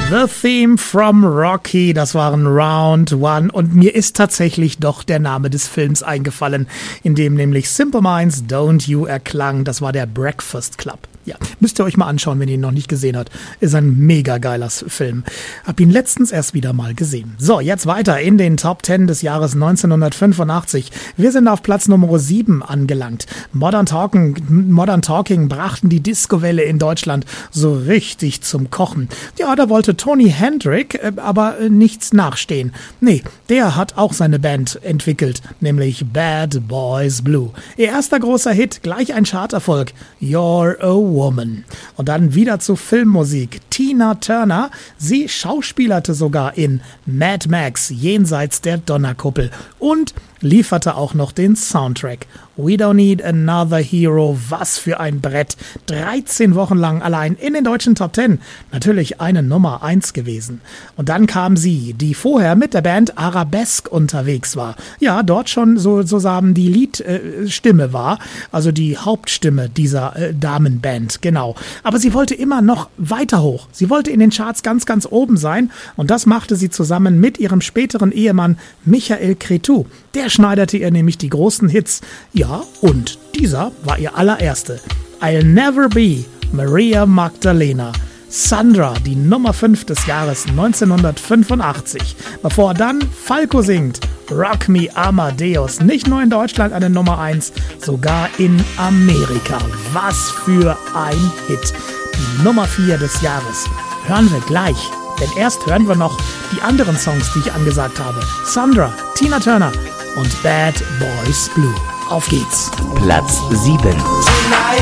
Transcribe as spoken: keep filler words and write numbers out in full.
The Theme from Rocky, das waren Round One und mir ist tatsächlich doch der Name des Films eingefallen, in dem nämlich Simple Minds Don't You erklang. Das war der Breakfast Club. Ja, müsst ihr euch mal anschauen, wenn ihr ihn noch nicht gesehen habt. Ist ein mega geiler Film. Hab ihn letztens erst wieder mal gesehen. So, jetzt weiter in den Top Ten des Jahres neunzehnhundertfünfundachtzig. Wir sind auf Platz Nummer sieben angelangt. Modern Talking, Modern Talking brachten die Disco-Welle in Deutschland so richtig zum Kochen. Ja, da wollte Tony Hendrick äh, aber äh, nichts nachstehen. Nee, der hat auch seine Band entwickelt, nämlich Bad Boys Blue. Ihr erster großer Hit, gleich ein Charterfolg. You're a Woman. Und dann wieder zu Filmmusik. Tina Turner, sie schauspielerte sogar in Mad Max, jenseits der Donnerkuppel und lieferte auch noch den Soundtrack. We Don't Need Another Hero, was für ein Brett. dreizehn Wochen lang allein in den deutschen Top Ten. Natürlich eine Nummer eins gewesen. Und dann kam sie, die vorher mit der Band Arabesque unterwegs war. Ja, dort schon so, sozusagen die Leadstimme äh, war, also die Hauptstimme dieser äh, Damenband, genau. Aber sie wollte immer noch weiter hoch. Sie wollte in den Charts ganz, ganz oben sein und das machte sie zusammen mit ihrem späteren Ehemann Michael Cretu. Der schneiderte ihr nämlich die großen Hits. Ja, und dieser war ihr allererste. I'll Never Be Maria Magdalena. Sandra, die Nummer fünf des Jahres neunzehnhundertfünfundachtzig. Bevor dann Falco singt Rock Me Amadeus. Nicht nur in Deutschland eine Nummer eins, sogar in Amerika. Was für ein Hit. Die Nummer vier des Jahres. Hören wir gleich. Denn erst hören wir noch die anderen Songs, die ich angesagt habe. Sandra, Tina Turner und Bad Boys Blue. Auf geht's. Platz sieben.